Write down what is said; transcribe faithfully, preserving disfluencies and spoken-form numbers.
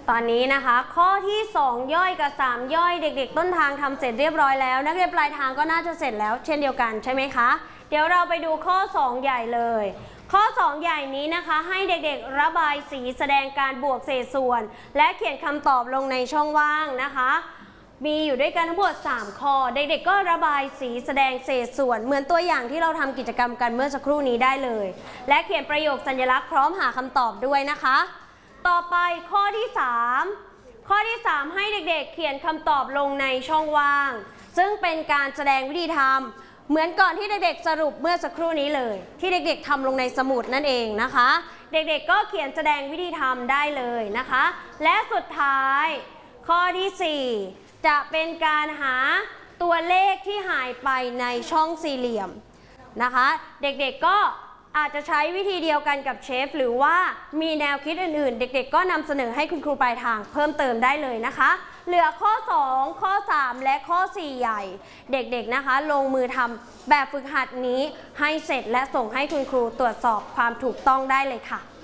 ตอนนี้นะคะข้อที่สองย่อยกับสามย่อยเด็กๆต้นทางทำเสร็จเรียบร้อยแล้วนักเรียนปลายทางก็น่าจะเสร็จแล้วเช่นเดียวกันใช่ไหมคะเดี๋ยวเราไปดูข้อสองใหญ่เลยข้อสองใหญ่นี้นะคะให้เด็กๆระบายสีแสดงการบวกเศษส่วนและเขียนคำตอบลงในช่องว่างนะคะมีอยู่ด้วยกันทั้งหมดสามข้อเด็กๆก็ระบายสีแสดงเศษส่วนเหมือนตัวอย่างที่เราทำกิจกรรมกันเมื่อสักครู่นี้ได้เลยและเขียนประโยคสัญลักษณ์พร้อมหาคำตอบด้วยนะคะต่อไปข้อที่สามข้อที่สามให้เด็กๆเขียนคำตอบลงในช่องว่างซึ่งเป็นการแสดงวิธีทำเหมือนก่อนที่เด็กๆสรุปเมื่อสักครู่นี้เลยที่เด็กๆทำลงในสมุดนั่นเองนะคะเด็กๆก็เขียนแสดงวิธีทำได้เลยนะคะและสุดท้ายข้อที่สี่จะเป็นการหาตัวเลขที่หายไปในช่องสี่เหลี่ยมนะคะเด็กๆก็อาจจะใช้วิธีเดียวกันกับเชฟหรือว่ามีแนวคิดอื่นๆเด็กๆก็นำเสนอให้คุณครูปลายทางเพิ่มเติมได้เลยนะคะเหลือข้อสองข้อสามและข้อสี่ใหญ่เด็กๆนะคะลงมือทำแบบฝึกหัดนี้ให้เสร็จและส่งให้คุณครูตรวจสอบความถูกต้องได้เลยค่ะ